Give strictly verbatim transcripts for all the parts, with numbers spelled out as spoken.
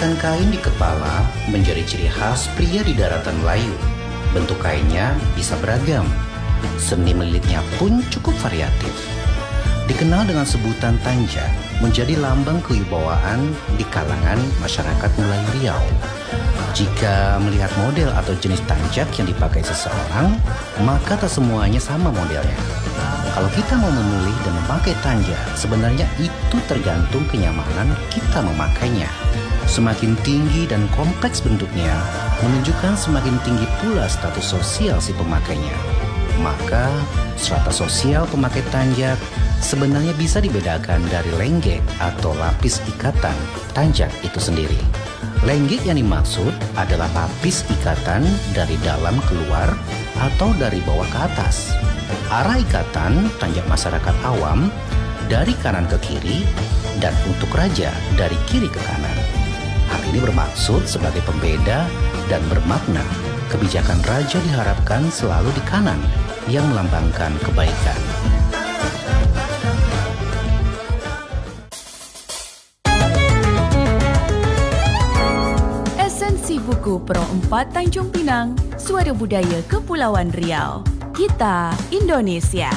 Mengenakan kain di kepala menjadi ciri khas pria di daratan Melayu. Bentuk kainnya bisa beragam. Seni melilitnya pun cukup variatif. Dikenal dengan sebutan tanjak, menjadi lambang kewibawaan di kalangan masyarakat Melayu Riau. Jika melihat model atau jenis tanjak yang dipakai seseorang, maka tak semuanya sama modelnya. Kalau kita mau memilih dan memakai tanjak, sebenarnya itu tergantung kenyamanan kita memakainya. Semakin tinggi dan kompleks bentuknya, menunjukkan semakin tinggi pula status sosial si pemakainya. Maka, strata sosial pemakai tanjak sebenarnya bisa dibedakan dari lenggek atau lapis ikatan tanjak itu sendiri. Lenggek yang dimaksud adalah lapis ikatan dari dalam keluar atau dari bawah ke atas. Arah ikatan tanjak masyarakat awam dari kanan ke kiri dan untuk raja dari kiri ke kanan. Hal ini bermaksud sebagai pembeda dan bermakna kebijakan raja diharapkan selalu di kanan yang melambangkan kebaikan. Esensi buku Pro empat Tanjung Pinang, Suara Budaya Kepulauan Riau. Kita Indonesia.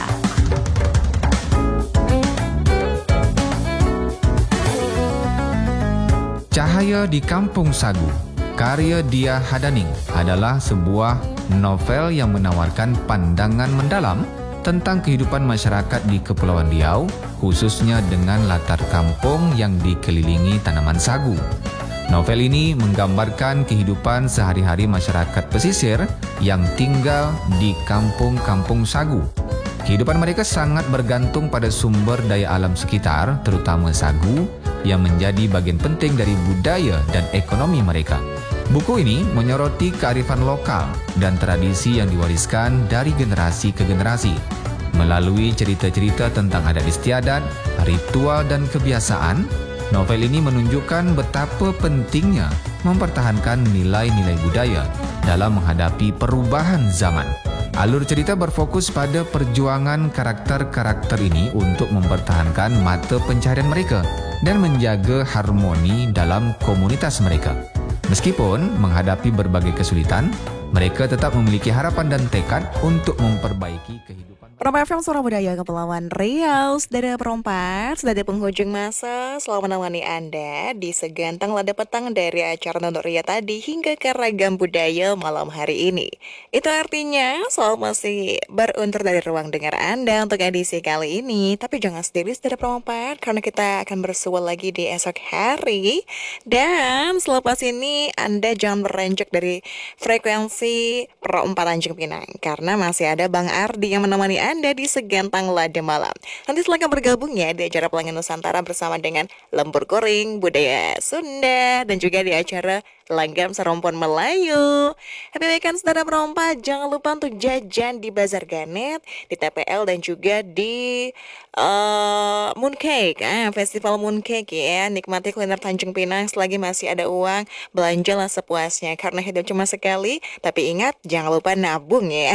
Cahaya di Kampung Sagu, karya Dia Hadaning, adalah sebuah novel yang menawarkan pandangan mendalam tentang kehidupan masyarakat di Kepulauan Riau, khususnya dengan latar kampung yang dikelilingi tanaman sagu. Novel ini menggambarkan kehidupan sehari-hari masyarakat pesisir yang tinggal di kampung-kampung sagu. Kehidupan mereka sangat bergantung pada sumber daya alam sekitar, terutama sagu, yang menjadi bagian penting dari budaya dan ekonomi mereka. Buku ini menyoroti kearifan lokal dan tradisi yang diwariskan dari generasi ke generasi. Melalui cerita-cerita tentang adat istiadat, ritual dan kebiasaan, novel ini menunjukkan betapa pentingnya mempertahankan nilai-nilai budaya dalam menghadapi perubahan zaman. Alur cerita berfokus pada perjuangan karakter-karakter ini untuk mempertahankan mata pencaharian mereka dan menjaga harmoni dalam komunitas mereka. Meskipun menghadapi berbagai kesulitan, mereka tetap memiliki harapan dan tekad untuk memperbaiki kehidupan. Perompak F M Suara Budaya Kepulauan Riau, saudara perompak, sudah di penghujung masa, selalu menemani Anda di segantang lada petang dari acara Nonton Ria tadi hingga ke ragam budaya malam hari ini. Itu artinya soal masih beruntur dari ruang dengar Anda untuk edisi kali ini. Tapi jangan sendiri saudara perompak, karena kita akan bersua lagi di esok hari. Dan selepas ini Anda jangan beranjak dari frekuensi Perompak Tanjung Pinang, karena masih ada Bang Ardi yang menemani Anda di segantang lada malam. Nanti silakan bergabung ya di acara Pelangi Nusantara bersama dengan Lembur Goreng, Budaya Sunda, dan juga di acara Langgam Serompon Melayu. Happy weekend saudara perompak. Jangan lupa untuk jajan di Bazar Ganet, di T P L dan juga di uh, Mooncake eh, Festival Mooncake ya. Nikmati kuliner Tanjung Pinang selagi masih ada uang. Belanjalah sepuasnya karena hidup cuma sekali. Tapi ingat jangan lupa nabung ya.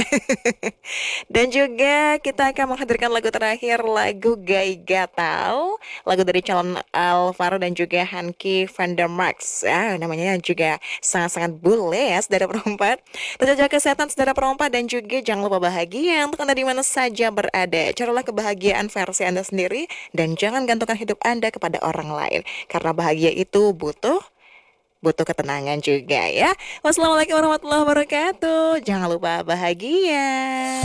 Dan juga kita akan menghadirkan lagu terakhir, lagu Gai Gatau, lagu dari calon Alvaro dan juga Hanky van der Marx. Ah, namanya juga sangat-sangat bule ya saudara perompak. Terjaga kesehatan saudara perompak dan juga jangan lupa bahagia untuk Anda di mana saja berada. Carilah kebahagiaan versi Anda sendiri dan jangan gantungkan hidup Anda kepada orang lain, karena bahagia itu butuh butuh ketenangan juga ya. Wassalamualaikum warahmatullahi wabarakatuh. Jangan lupa bahagia.